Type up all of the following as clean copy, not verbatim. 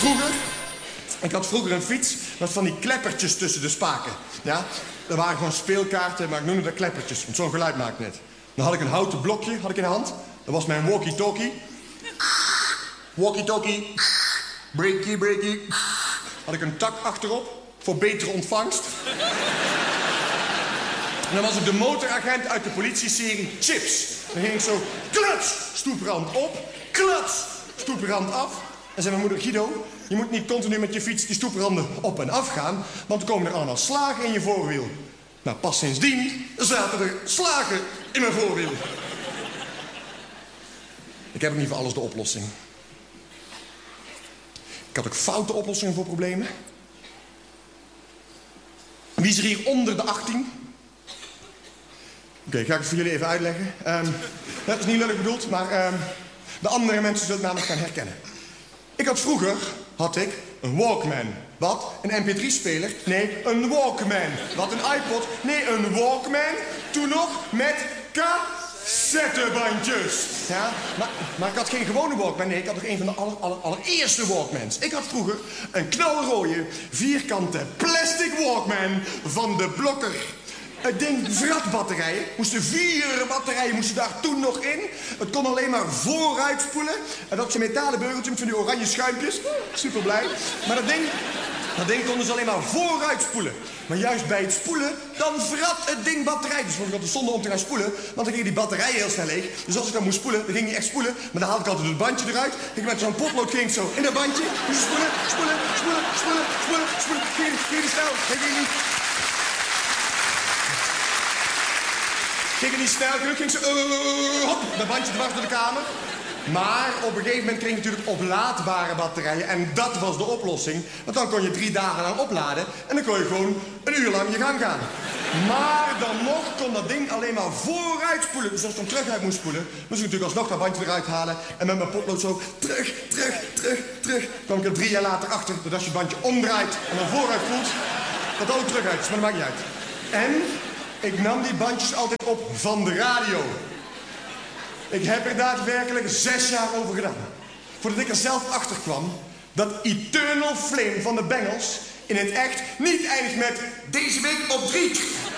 Ik had vroeger een fiets met van die kleppertjes tussen de spaken. Ja, dat waren gewoon speelkaarten, maar ik noemde dat kleppertjes, want zo'n geluid maakt net. Dan had ik een houten blokje in de hand. Dat was mijn walkie-talkie. Walkie-talkie. Breakie, breakie. Had ik een tak achterop voor betere ontvangst. En dan was ik de motoragent uit de politieserie Chips. Dan ging ik zo, klats, stoeprand op, klats, stoeprand af. En zei mijn moeder, Guido, je moet niet continu met je fiets die stoepranden op en af gaan, want dan komen er allemaal slagen in je voorwiel. Nou, pas sindsdien zaten er slagen in mijn voorwiel. Ik heb ook niet voor alles de oplossing. Ik had ook foute oplossingen voor problemen. Wie is er hier onder de 18? Oké, ga ik het voor jullie even uitleggen. Dat is niet lullig bedoeld, maar de andere mensen zullen het namelijk gaan herkennen. Vroeger had ik een Walkman. Wat? Een mp3-speler? Nee, een Walkman. Wat? Een iPod? Nee, een Walkman. Toen nog met cassettebandjes. Ja, maar ik had geen gewone Walkman. Nee, ik had nog een van de allereerste Walkmans. Ik had vroeger een knalrode, vierkante plastic Walkman van de Blokker. Het ding vratbatterijen. Moesten 4 batterijen moesten daar toen nog in. Het kon alleen maar vooruit spoelen. En dat je metalen beugeltje met van die oranje schuimpjes. Super blij. Maar dat ding konden ze alleen maar vooruit spoelen. Maar juist bij het spoelen, dan vrat het ding batterij. Dus vond ik altijd zonde om te gaan spoelen. Want dan ging die batterijen heel snel leeg. Dus als ik dan moest spoelen, dan ging hij echt spoelen. Maar dan haalde ik altijd het bandje eruit. Ik met zo'n potlood ging ik zo in dat bandje. Moest spoelen. Ging die snel. Ging het niet snel genoeg, ging ze hop, dat bandje dwars door de kamer. Maar op een gegeven moment kreeg je natuurlijk oplaadbare batterijen. En dat was de oplossing. Want dan kon je 3 dagen lang opladen. En dan kon je gewoon 1 uur lang je gang gaan. Maar dan nog kon dat ding alleen maar vooruit spoelen. Dus als ik dan terug uit moest spoelen, moest ik natuurlijk alsnog dat bandje eruit halen. En met mijn potlood zo terug. Kwam ik er 3 jaar later achter dat als je het bandje omdraait en dan vooruit voelt, dat ook terug uit is. Maar dat maakt niet uit. En ik nam die bandjes altijd op van de radio. Ik heb er daadwerkelijk 6 jaar over gedaan. Voordat ik er zelf achter kwam dat Eternal Flame van de Bengals in het echt niet eindigt met deze week op 3.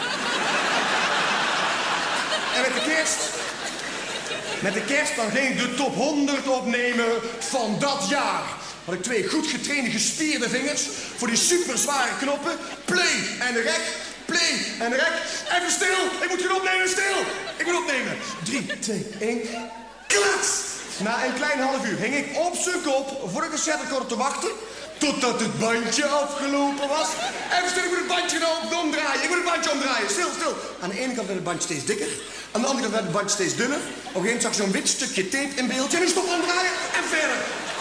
En met de kerst dan ging ik de top 100 opnemen van dat jaar. Had ik 2 goed getrainde gespierde vingers voor die super zware knoppen. Play en rek. Play en rek. Even stil. Ik moet gaan opnemen. Stil. Ik moet opnemen. 3, 2, 1. Klats. Na een klein half uur hing ik op zijn kop voor de cassetterecorder te wachten. Totdat het bandje afgelopen was. Even stil. Ik moet het bandje omdraaien. Ik moet het bandje omdraaien. Stil. Aan de ene kant werd het bandje steeds dikker. Aan de andere kant werd het bandje steeds dunner. Op een gegeven moment zag ik zo'n wit stukje tape in beeld. En ik stop omdraaien en verder.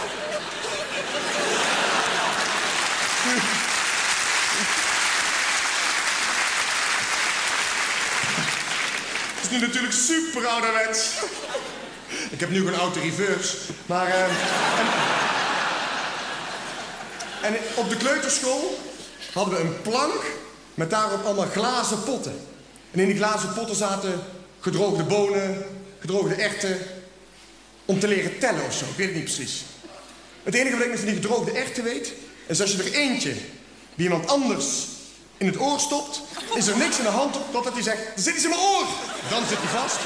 Het is nu natuurlijk super ouderwets. Ik heb nu een auto reverse. Maar en op de kleuterschool hadden we een plank met daarop allemaal glazen potten. En in die glazen potten zaten gedroogde bonen, gedroogde erwten, om te leren tellen of zo. Ik weet het niet precies. Het enige wat ik met van die gedroogde erwten weet, is als je er eentje die iemand anders in het oor stopt, is er niks in de hand op totdat hij zegt, er zit iets in mijn oor. Dan zit hij vast.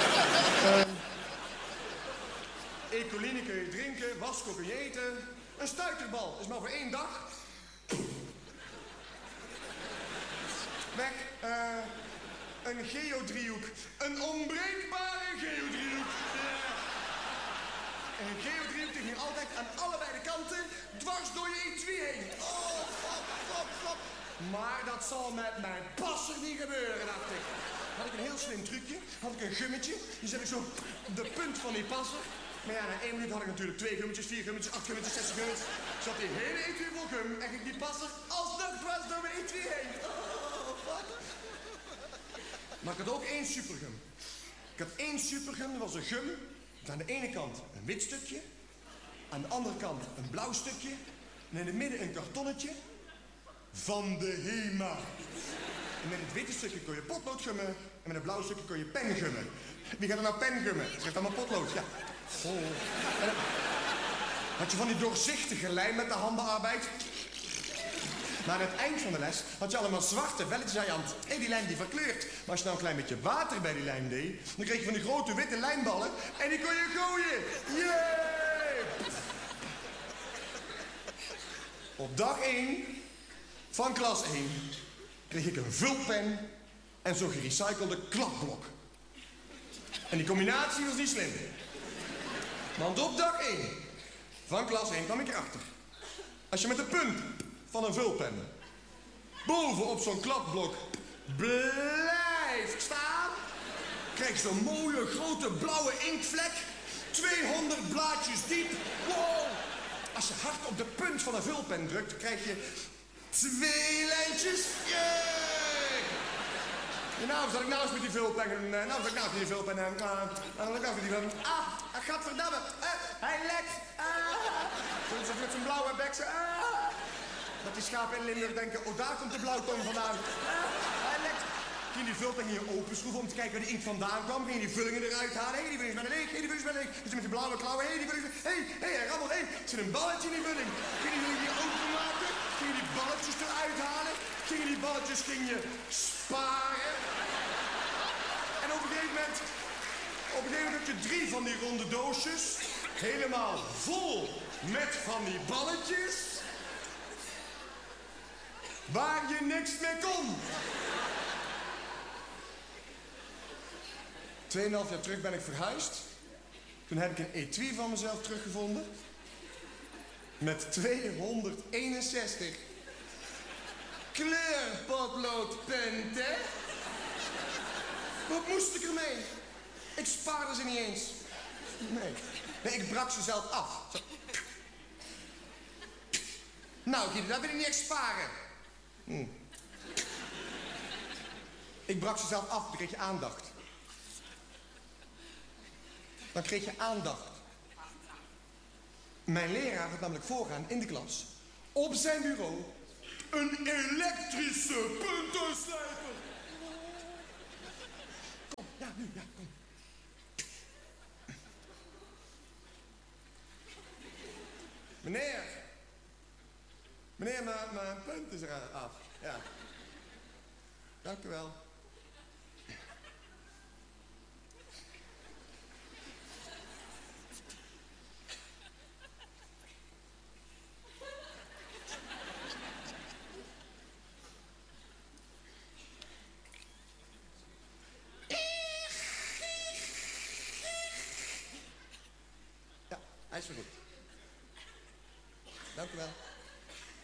Ecoline kun je drinken, wasco kun je eten. Een stuiterbal is maar voor 1 dag. Weg. Een geodriehoek. Een onbreekbare geodriehoek. En een geodriehoek die ging altijd aan allebei de kanten dwars door je etui heen. Oh, flop. Maar dat zal met mijn passer niet gebeuren, dacht ik. Had ik een heel slim trucje, had ik een gummetje. Die zet ik zo op de punt van die passer. Maar ja, na 1 minuut had ik natuurlijk 2 gummetjes, 4 gummetjes, 8 gummetjes, 6 gummetjes. Zat die hele etui vol gum en ging die passer alsnog dwars door mijn etui heen. Oh, fuck. Maar ik had ook 1 supergum. Ik had 1 supergum, dat was een gum. Met aan de ene kant een wit stukje. Aan de andere kant een blauw stukje. En in het midden een kartonnetje van de HEMA. En met het witte stukje kon je potlood gummen. En met het blauwe stukje kon je pen gummen. Wie gaat er nou pen gummen? Zegt allemaal potlood, ja. Oh. Had je van die doorzichtige lijm met de handenarbeid. Maar aan het eind van de les had je allemaal zwarte velletjes aan je hand. Hé, die lijm die verkleurt. Maar als je nou een klein beetje water bij die lijm deed, dan kreeg je van die grote witte lijmballen en die kon je gooien. Yay! Op dag 1 van klas 1 kreeg ik een vulpen en zo'n gerecyclede klapblok. En die combinatie was niet slim. Want op dag 1 van klas 1 kwam ik erachter. Als je met de punt van een vulpen bovenop zo'n klapblok blijft staan, krijg je zo'n mooie grote blauwe inktvlek, 200 blaadjes diep. Wow! Als je hard op de punt van een vulpen drukt, krijg je 2 lijntjes. Yay! Nou, zat ik nou eens met die vulpen. En dan zat ik nou eens met die vulpen. Gadverdamme. Hij lekt. Toen zat met zijn blauwe bek. Dat die schapen in Limburg denken, oh, daar komt de blauwtong vandaan. Hij lekt. Ging die vulpen hier openschroeven om te kijken waar die inkt vandaan kwam. Ging die vullingen eruit halen. Hé, die vulling is met een leeg. Hé, die vulling is met een leeg. Zit met die blauwe klauwen. Hé, die vulling is... Hé, hij rammelt. Hé, er zit een balletje in die vulling. Ging die vulling hier openmaken. Ging je die balletjes eruit halen. Gingen die balletjes sparen. En op een gegeven moment had je 3 van die ronde doosjes. Helemaal vol met van die balletjes. Waar je niks mee kon. 2,5 jaar terug ben ik verhuisd. Toen heb ik een etui van mezelf teruggevonden. Met 261 kleurpotloodpunten. Wat moest ik ermee? Ik spaarde ze niet eens. Nee, ik brak ze zelf af. Zo. Nou, Guido, dat wil ik niet echt sparen. Ik brak ze zelf af, dan kreeg je aandacht. Dan kreeg je aandacht. Mijn leraar had namelijk voorgaan in de klas. Op zijn bureau een elektrische puntenslijper. Kom, ja, nu, ja, kom. Meneer, mijn punt is er af. Ja. Dank u wel. Ja, hij is weer goed. Dank u wel.